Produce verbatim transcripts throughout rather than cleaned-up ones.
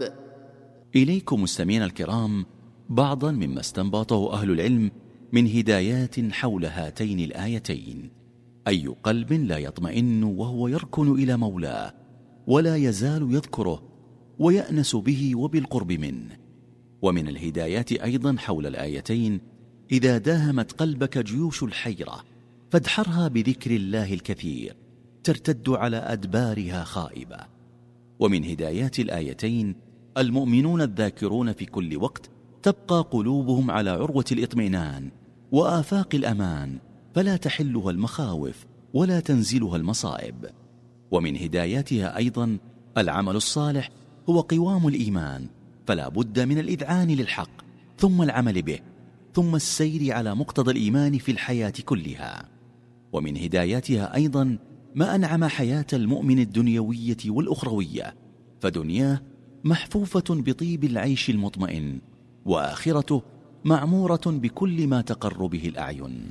الثواب. إليكم مستمعينا الكرام بعضا مما استنبطه أهل العلم من هدايات حول هاتين الآيتين. أي قلب لا يطمئن وهو يركن إلى مولاه ولا يزال يذكره ويأنس به وبالقرب منه. ومن الهدايات أيضا حول الآيتين: إذا داهمت قلبك جيوش الحيرة فادحرها بذكر الله الكثير ترتد على أدبارها خائبة. ومن هدايات الآيتين: المؤمنون الذاكرون في كل وقت تبقى قلوبهم على عروة الإطمئنان وآفاق الأمان، فلا تحلها المخاوف ولا تنزلها المصائب. ومن هداياتها أيضا: العمل الصالح هو قوام الإيمان، فلا بد من الإذعان للحق ثم العمل به ثم السير على مقتضى الإيمان في الحياة كلها. ومن هداياتها أيضا ما أنعم حياة المؤمن الدنيوية والأخروية، فدنياه محفوفة بطيب العيش المطمئن، وآخرته معمورة بكل ما تقر به الأعين.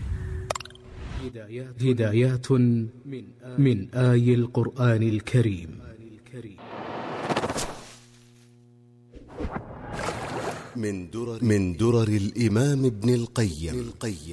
هدايات من آي القرآن الكريم. من درر, من درر الإمام ابن القيم.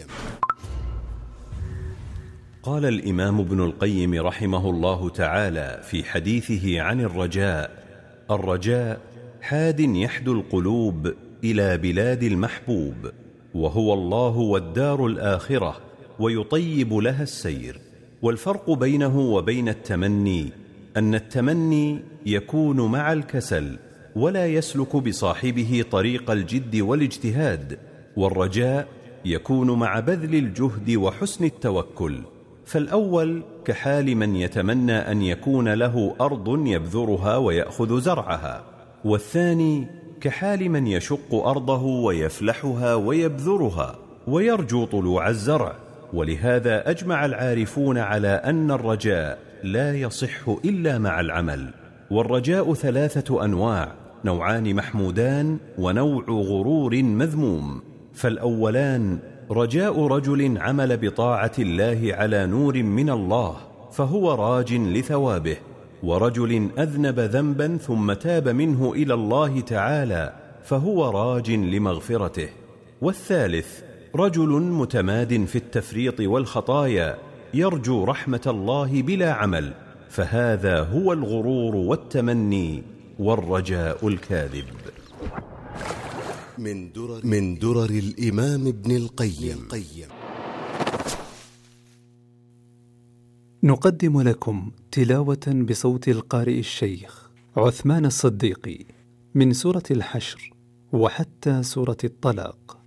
قال الإمام ابن القيم رحمه الله تعالى في حديثه عن الرجاء: الرجاء حاد يحدو القلوب إلى بلاد المحبوب، وهو الله والدار الآخرة، ويطيب لها السير. والفرق بينه وبين التمني أن التمني يكون مع الكسل ولا يسلك بصاحبه طريق الجد والاجتهاد، والرجاء يكون مع بذل الجهد وحسن التوكل. فالأول كحال من يتمنى أن يكون له أرض يبذرها ويأخذ زرعها، والثاني كحال من يشق أرضه ويفلحها ويبذرها ويرجو طلوع الزرع. ولهذا أجمع العارفون على أن الرجاء لا يصح إلا مع العمل. والرجاء ثلاثة أنواع: نوعان محمودان ونوع غرور مذموم. فالأولان رجاء رجل عمل بطاعة الله على نور من الله فهو راج لثوابه، ورجل أذنب ذنبا ثم تاب منه إلى الله تعالى فهو راج لمغفرته. والثالث رجل متماد في التفريط والخطايا يرجو رحمة الله بلا عمل، فهذا هو الغرور والتمني والرجاء الكاذب. من درر, من درر الإمام ابن القيم. نقدم لكم تلاوة بصوت القارئ الشيخ عثمان الصديقي من سورة الحشر وحتى سورة الطلاق.